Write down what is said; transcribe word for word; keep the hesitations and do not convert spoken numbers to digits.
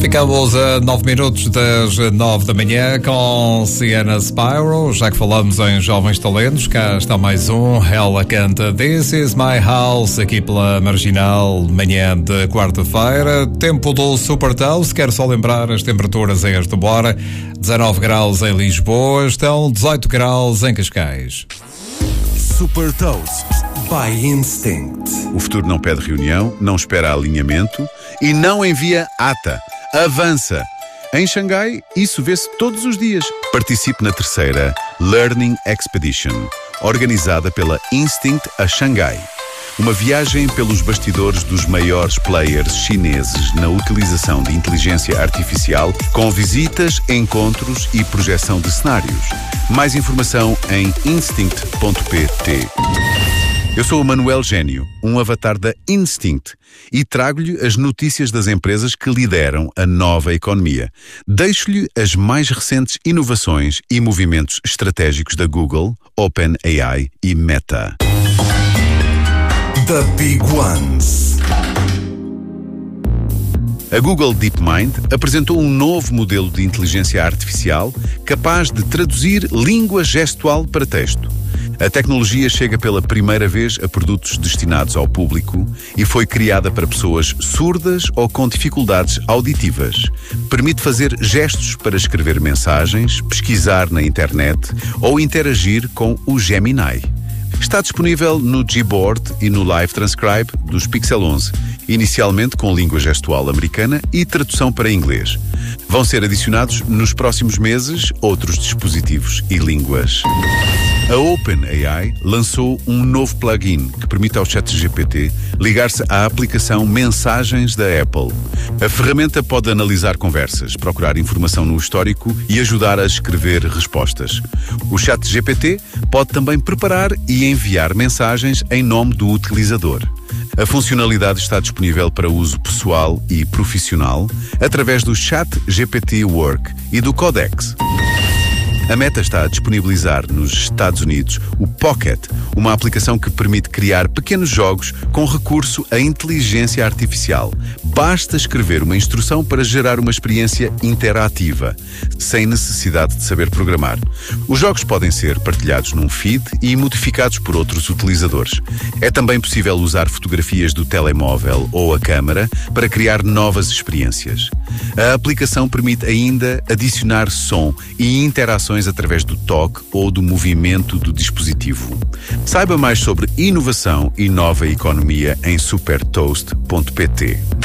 Ficamos a nove minutos das nove da manhã com Sienna Spyro. Já que falamos em jovens talentos, cá está mais um. Ela canta This Is My House, aqui pela Marginal, manhã de quarta-feira. Tempo do Super Toast. Quero só lembrar as temperaturas a esta hora. dezanove graus em Lisboa, estão dezoito graus em Cascais. Super Toast by Instinct. O futuro não pede reunião, não espera alinhamento e não envia ata. Avança. Em Xangai, isso vê-se todos os dias. Participe na terceira Learning Expedition, organizada pela Instinct a Xangai. Uma viagem pelos bastidores dos maiores players chineses na utilização de inteligência artificial, com visitas, encontros e projeção de cenários. Mais informação em instinct ponto pt. Eu sou o Manuel Gênio, um avatar da Instinct, e trago-lhe as notícias das empresas que lideram a nova economia. Deixo-lhe as mais recentes inovações e movimentos estratégicos da Google, OpenAI e Meta. The Big Ones. A Google DeepMind apresentou um novo modelo de inteligência artificial capaz de traduzir língua gestual para texto. A tecnologia chega pela primeira vez a produtos destinados ao público e foi criada para pessoas surdas ou com dificuldades auditivas. Permite fazer gestos para escrever mensagens, pesquisar na internet ou interagir com o Gemini. Está disponível no Gboard e no Live Transcribe dos Pixel onze, inicialmente com língua gestual americana e tradução para inglês. Vão ser adicionados nos próximos meses outros dispositivos e línguas. A OpenAI lançou um novo plugin que permite ao ChatGPT ligar-se à aplicação Mensagens da Apple. A ferramenta pode analisar conversas, procurar informação no histórico e ajudar a escrever respostas. O ChatGPT pode também preparar e enviar mensagens em nome do utilizador. A funcionalidade está disponível para uso pessoal e profissional através do ChatGPT Work e do Codex. A Meta está a disponibilizar nos Estados Unidos o Pocket, uma aplicação que permite criar pequenos jogos com recurso à inteligência artificial. Basta escrever uma instrução para gerar uma experiência interativa, sem necessidade de saber programar. Os jogos podem ser partilhados num feed e modificados por outros utilizadores. É também possível usar fotografias do telemóvel ou a câmara para criar novas experiências. A aplicação permite ainda adicionar som e interações através do toque ou do movimento do dispositivo. Saiba mais sobre inovação e nova economia em super toast ponto pt.